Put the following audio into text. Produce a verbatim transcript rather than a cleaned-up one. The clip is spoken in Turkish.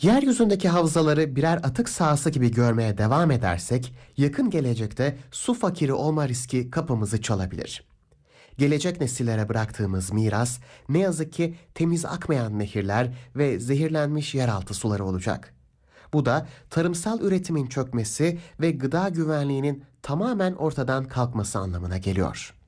Yeryüzündeki havzaları birer atık sahası gibi görmeye devam edersek, yakın gelecekte su fakiri olma riski kapımızı çalabilir. Gelecek nesillere bıraktığımız miras ne yazık ki temiz akmayan nehirler ve zehirlenmiş yeraltı suları olacak. Bu da tarımsal üretimin çökmesi ve gıda güvenliğinin tamamen ortadan kalkması anlamına geliyor.